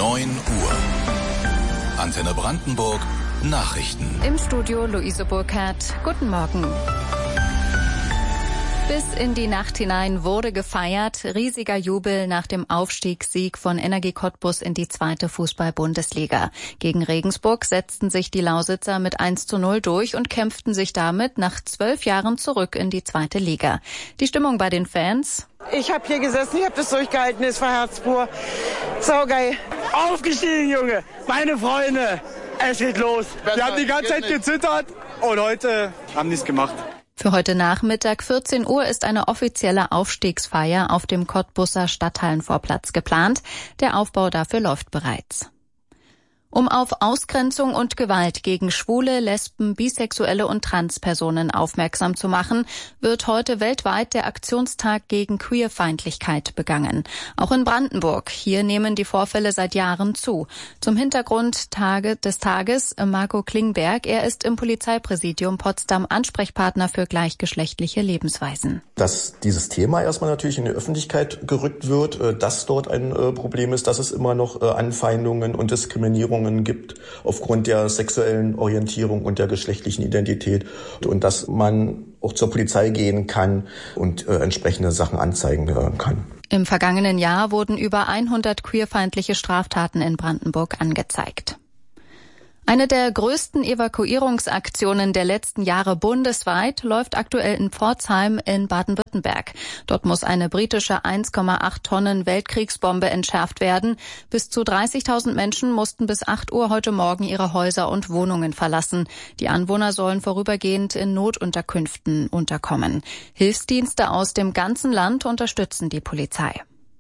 9 Uhr. Antenne Brandenburg Nachrichten. Im Studio Luise Burkhardt. Guten Morgen. Bis in die Nacht hinein wurde gefeiert. Riesiger Jubel nach dem Aufstiegssieg von Energie Cottbus in die 2. Fußball-Bundesliga. Gegen Regensburg setzten sich die Lausitzer mit 1:0 durch und kämpften sich damit nach 12 Jahren zurück in die 2. Liga. Die Stimmung bei den Fans? Ich habe hier gesessen, ich habe das durchgehalten, es war herzpur. Saugeil. Aufgestiegen, Junge, meine Freunde, es geht los. Wir haben die ganze Zeit gezittert und heute haben die es gemacht. Für heute Nachmittag 14 Uhr ist eine offizielle Aufstiegsfeier auf dem Cottbuser Stadthallenvorplatz geplant. Der Aufbau dafür läuft bereits. Um auf Ausgrenzung und Gewalt gegen Schwule, Lesben, Bisexuelle und Transpersonen aufmerksam zu machen, wird heute weltweit der Aktionstag gegen Queerfeindlichkeit begangen. Auch in Brandenburg. Hier nehmen die Vorfälle seit Jahren zu. Zum Hintergrund des Tages Marco Klingberg. Er ist im Polizeipräsidium Potsdam Ansprechpartner für gleichgeschlechtliche Lebensweisen. Dass dieses Thema erstmal natürlich in die Öffentlichkeit gerückt wird, dass dort ein Problem ist, dass es immer noch Anfeindungen und Diskriminierungen gibt aufgrund der sexuellen Orientierung und der geschlechtlichen Identität und dass man auch zur Polizei gehen kann und entsprechende Sachen anzeigen kann. Im vergangenen Jahr wurden über 100 queerfeindliche Straftaten in Brandenburg angezeigt. Eine der größten Evakuierungsaktionen der letzten Jahre bundesweit läuft aktuell in Pforzheim in Baden-Württemberg. Dort muss eine britische 1,8 Tonnen Weltkriegsbombe entschärft werden. Bis zu 30.000 Menschen mussten bis 8 Uhr heute Morgen ihre Häuser und Wohnungen verlassen. Die Anwohner sollen vorübergehend in Notunterkünften unterkommen. Hilfsdienste aus dem ganzen Land unterstützen die Polizei.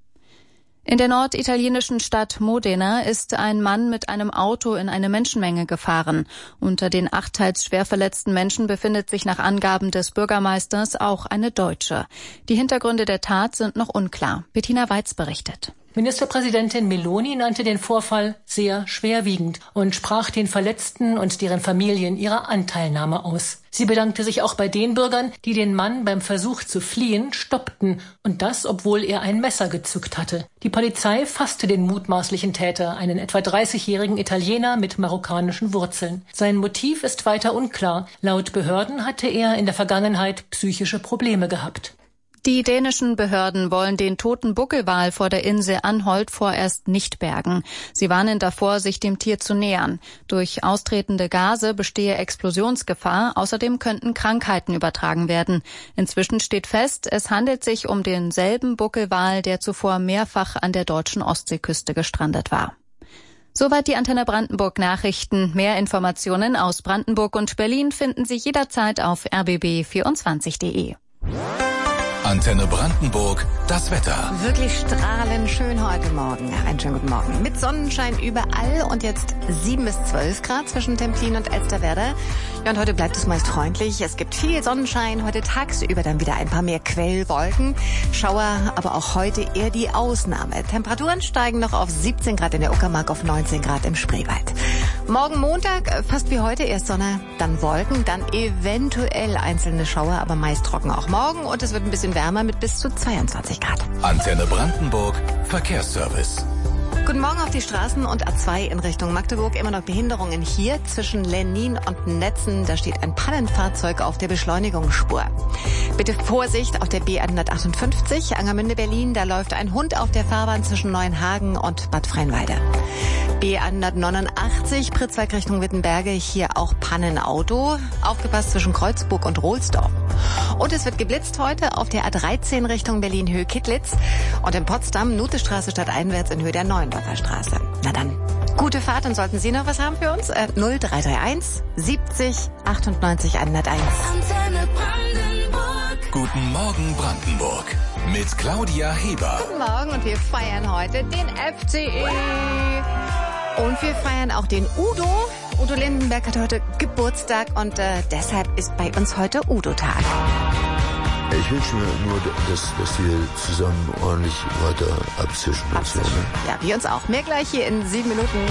In der norditalienischen Stadt Modena ist ein Mann mit einem Auto in eine Menschenmenge gefahren. Unter den 8 teils schwer verletzten Menschen befindet sich nach Angaben des Bürgermeisters auch eine Deutsche. Die Hintergründe der Tat sind noch unklar. Bettina Weiz berichtet. Ministerpräsidentin Meloni nannte den Vorfall sehr schwerwiegend und sprach den Verletzten und deren Familien ihre Anteilnahme aus. Sie bedankte sich auch bei den Bürgern, die den Mann beim Versuch zu fliehen stoppten, und das, obwohl er ein Messer gezückt hatte. Die Polizei fasste den mutmaßlichen Täter, einen etwa 30-jährigen Italiener mit marokkanischen Wurzeln. Sein Motiv ist weiter unklar. Laut Behörden hatte er in der Vergangenheit psychische Probleme gehabt. Die dänischen Behörden wollen den toten Buckelwal vor der Insel Anholt vorerst nicht bergen. Sie warnen davor, sich dem Tier zu nähern. Durch austretende Gase bestehe Explosionsgefahr. Außerdem könnten Krankheiten übertragen werden. Inzwischen steht fest, es handelt sich um denselben Buckelwal, der zuvor mehrfach an der deutschen Ostseeküste gestrandet war. Soweit die Antenne Brandenburg Nachrichten. Mehr Informationen aus Brandenburg und Berlin finden Sie jederzeit auf rbb24.de. Antenne Brandenburg, das Wetter. Wirklich strahlend schön heute Morgen. Einen schönen guten Morgen. Mit Sonnenschein überall und jetzt 7 bis 12 Grad zwischen Templin und Elsterwerda. Ja, und heute bleibt es meist freundlich. Es gibt viel Sonnenschein. Heute tagsüber dann wieder ein paar mehr Quellwolken. Schauer, aber auch heute eher die Ausnahme. Temperaturen steigen noch auf 17 Grad in der Uckermark, auf 19 Grad im Spreewald. Morgen Montag, fast wie heute, erst Sonne, dann Wolken, dann eventuell einzelne Schauer, aber meist trocken auch morgen. Und es wird ein bisschen wärmer mit bis zu 22 Grad. Antenne Brandenburg, Verkehrsservice. Guten Morgen auf die Straßen und A2 in Richtung Magdeburg. Immer noch Behinderungen hier zwischen Lennin und Netzen. Da steht ein Pannenfahrzeug auf der Beschleunigungsspur. Bitte Vorsicht auf der B158, Angermünde, Berlin. Da läuft ein Hund auf der Fahrbahn zwischen Neuenhagen und Bad Freienwalde. B189, Pritzwalk Richtung Wittenberge. Hier auch Pannenauto. Aufgepasst zwischen Kreuzburg und Rohlsdorf. Und es wird geblitzt heute auf der A13 Richtung Berlin-Höhe Kittlitz. Und in Potsdam, Nutestraße stadteinwärts in Höhe der Neuendorfer Straße. Na dann, gute Fahrt, und sollten Sie noch was haben für uns? 0331 70 98 101. Guten Morgen Brandenburg mit Claudia Heber. Guten Morgen, und wir feiern heute den FCE. Und wir feiern auch den Udo. Udo Lindenberg hat heute Geburtstag und deshalb ist bei uns heute Udo-Tag. Ich wünsche mir nur, dass wir zusammen ordentlich weiter abzischen. Ja, wir uns auch. Mehr gleich hier in 7 Minuten.